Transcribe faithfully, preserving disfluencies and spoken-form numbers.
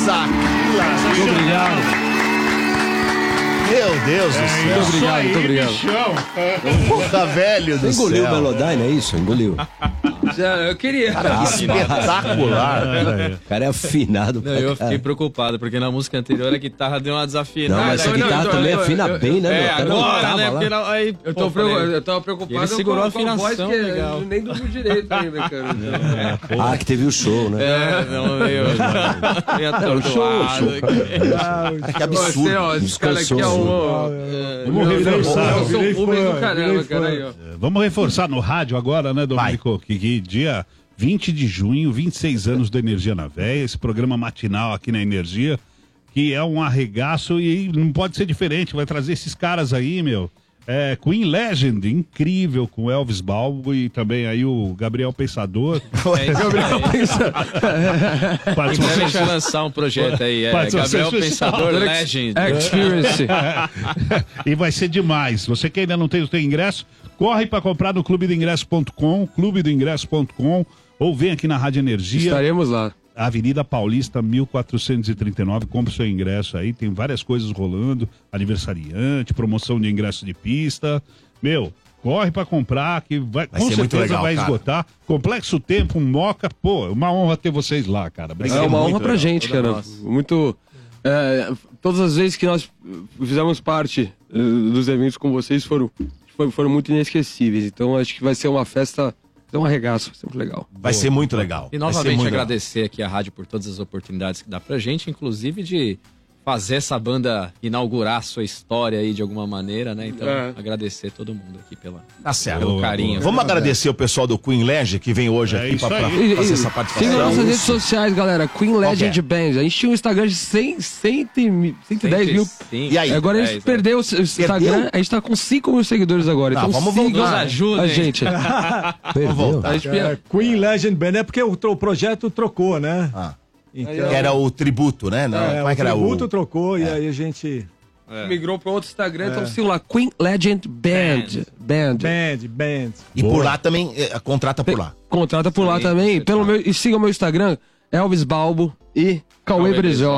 Nossa, que Muito obrigado. Meu Deus do céu. Muito obrigado, muito obrigado. Porra, velho do Engoliu céu. o Melodyne, é isso? Engoliu. Já, eu queria. Cara, espetacular. O cara é afinado. Não, eu fiquei preocupado, porque na música anterior a guitarra deu uma desafinada. Não, mas essa Não, guitarra não, também eu- afina eu- bem, né, É, meu? Cara, não agora, tava né? lá. Porque não- aí, Eu, pô, tô falei, preocupado, eu tava preocupado ele segurou com, a com a voz afinação, que legal. nem dormiu direito ainda, cara. Então, Ah, que teve o show, né? É, não, meio, meio atordoado. Cara, que absurdo. Você, ó, esse cara aqui é um... é, Vamos meu, reforçar. eu sou Virei público fã, do caramba, virei cara. fã. Aí, ó. Vamos reforçar no rádio agora, né, Domênico? Que, que dia vinte de junho, vinte e seis anos do Energia na Véia, esse programa matinal aqui na Energia, que é um arregaço e não pode ser diferente, vai trazer esses caras aí, meu. É, Queen Legend, incrível, com Elvis Balbo e também aí o Gabriel Pensador. É isso Gabriel aí. pensa... Em breve a gente vai lançar um projeto aí, é, Participação Gabriel especial. Pensador Legend. Experience. E vai ser demais. Você que ainda não tem o seu ingresso, corre para comprar no clube do ingresso ponto com, clube do ingresso ponto com, ou vem aqui na Rádio Energia. Estaremos lá. Avenida Paulista, mil quatrocentos e trinta e nove, compre o seu ingresso aí, tem várias coisas rolando, aniversariante, promoção de ingresso de pista. Meu, corre pra comprar, que vai, Vai com ser muito certeza legal, vai cara. esgotar. Complexo Tempo, Moca, pô, uma honra ter vocês lá, cara. É Obrigado. uma muito honra pra legal, gente, toda cara. nossa. Muito. é, todas as vezes que nós fizemos parte eh, dos eventos com vocês foram, foram, foram muito inesquecíveis. Então acho que vai ser uma festa, é um arregaço, sempre legal. Vai ser muito legal. E Vai ser novamente muito agradecer aqui a rádio por todas as oportunidades que dá pra gente, inclusive de fazer essa banda inaugurar a sua história aí de alguma maneira, né? Então, É. agradecer todo mundo aqui pela, Tá certo. pelo carinho. Vamos agradecer o pessoal do Queen Legend que vem hoje É aqui isso pra, pra aí. fazer essa Siga participação. nossas redes sociais, galera. Queen Legend que é? Band. A gente tinha um Instagram de cem, cento e mi- cento e dez mil. Sim. E aí? Agora a É, gente isso perdeu o Instagram. A gente tá com cinco mil seguidores agora. Tá, então vamos sigam voltar. Nos ajudem. a gente. Perdeu. voltar. A gente É, Queen Legend Band é porque o, tro- o projeto trocou, né? Ah, Então, que era o tributo, né? Não, é, como é que o era tributo o... trocou e aí a gente... migrou para outro Instagram, então siga lá. Queen Legend Band. Band. Band, band. E por lá também, eh, contrata por lá. Contrata por lá Sim, também. você Pelo tá. meu, e siga o meu Instagram, Elvis Balbo e Cauê Cauê Brizola.